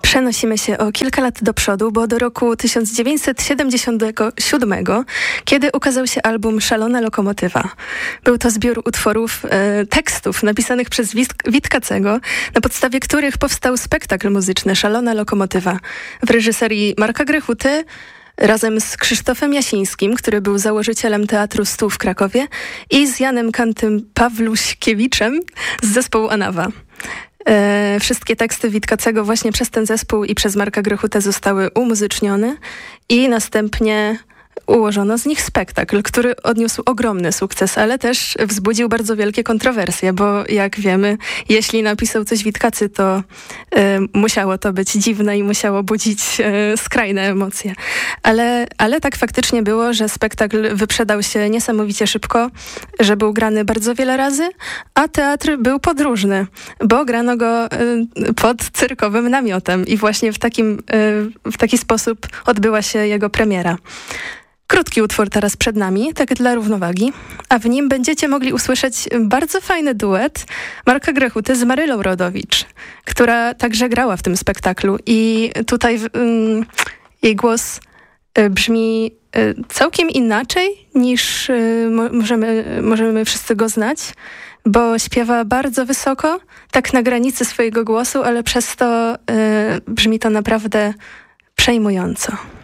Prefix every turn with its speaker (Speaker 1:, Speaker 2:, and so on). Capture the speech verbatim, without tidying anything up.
Speaker 1: Przenosimy się o kilka lat do przodu, bo do roku tysiąc dziewięćset siedemdziesiątego siódmego, kiedy ukazał się album Szalona Lokomotywa. Był to zbiór utworów, e, tekstów napisanych przez Witkacego, na podstawie których powstał spektakl muzyczny Szalona Lokomotywa w reżyserii Marka Grechuty, razem z Krzysztofem Jasińskim, który był założycielem Teatru Stół w Krakowie, i z Janem Kantym Pawluśkiewiczem z zespołu Anawa. E, wszystkie teksty Witkacego właśnie przez ten zespół i przez Marka Grechutę zostały umuzycznione i następnie ułożono z nich spektakl, który odniósł ogromny sukces, ale też wzbudził bardzo wielkie kontrowersje, bo jak wiemy, jeśli napisał coś Witkacy, to e, musiało to być dziwne i musiało budzić e, skrajne emocje. Ale, ale tak faktycznie było, że spektakl wyprzedał się niesamowicie szybko, że był grany bardzo wiele razy, a teatr był podróżny, bo grano go e, pod cyrkowym namiotem i właśnie w, takim, e, w taki sposób odbyła się jego premiera. Krótki utwór teraz przed nami, tak dla równowagi, a w nim będziecie mogli usłyszeć bardzo fajny duet Marka Grechuty z Marylą Rodowicz, która także grała w tym spektaklu i tutaj um, jej głos y, brzmi y, całkiem inaczej niż y, możemy, możemy wszyscy go znać, bo śpiewa bardzo wysoko, tak na granicy swojego głosu, ale przez to y, brzmi to naprawdę przejmująco.